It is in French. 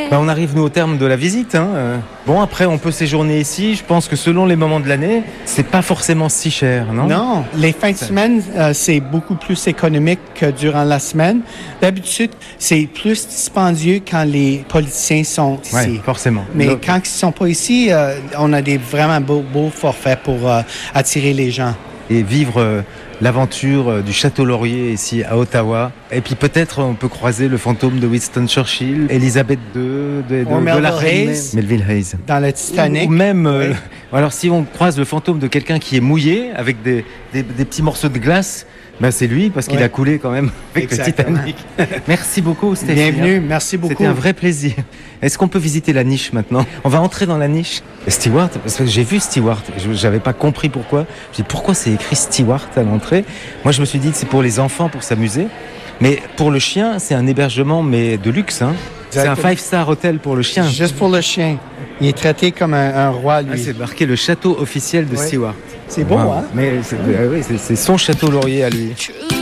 On arrive nous au terme de la visite. Bon, après on peut séjourner ici. Je pense que selon les moments de l'année, c'est pas forcément si cher, non? Non, les fins de semaine, c'est beaucoup plus économique que durant la semaine. D'habitude, c'est plus dispendieux quand les politiciens sont ici. Oui, forcément. Mais quand ils sont pas ici, on a des vraiment beaux forfaits pour attirer les gens. Et vivre l'aventure du Château Laurier ici à Ottawa. Et puis peut-être on peut croiser le fantôme de Winston Churchill, Elizabeth II, de la reine Melville Hayes. Dans le Titanic. Ou même, alors si on croise le fantôme de quelqu'un qui est mouillé avec des petits morceaux de glace, c'est lui parce qu'il a coulé quand même avec le Titanic. Merci beaucoup Stéphane. Bienvenue, merci beaucoup. C'était un vrai plaisir. Est-ce qu'on peut visiter la niche maintenant? On va entrer dans la niche. Stewart, parce que j'ai vu Stewart, j'avais pas compris pourquoi. Je dis pourquoi c'est écrit Stewart à l'entrée. Moi je me suis dit que c'est pour les enfants pour s'amuser, mais pour le chien c'est un hébergement mais de luxe. C'est un 5-star hôtel pour le chien. Juste pour le chien. Il est traité comme un roi lui. C'est marqué le château officiel de Stewart. C'est beau, Mais c'est son Château Laurier à lui.